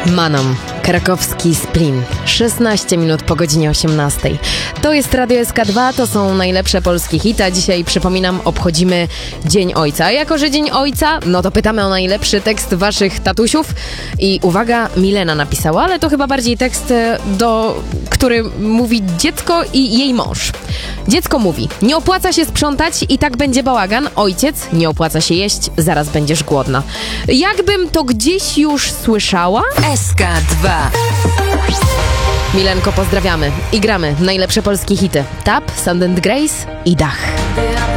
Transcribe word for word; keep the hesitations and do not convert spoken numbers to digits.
Manom, krakowski Splin, szesnaście minut po godzinie osiemnastej. To jest Radio S K dwa, to są najlepsze polskie hity, a dzisiaj, przypominam, obchodzimy Dzień Ojca. A jako, że Dzień Ojca, no to pytamy o najlepszy tekst waszych tatusiów i uwaga, Milena napisała, ale to chyba bardziej tekst, do, który mówi dziecko i jej mąż. Dziecko mówi: nie opłaca się sprzątać i tak będzie bałagan. Ojciec: nie opłaca się jeść, zaraz będziesz głodna. Jakbym to gdzieś już słyszała? S K dwa. Milenko, pozdrawiamy i gramy najlepsze polskie hity. Tap, Sand and Grace i Dach.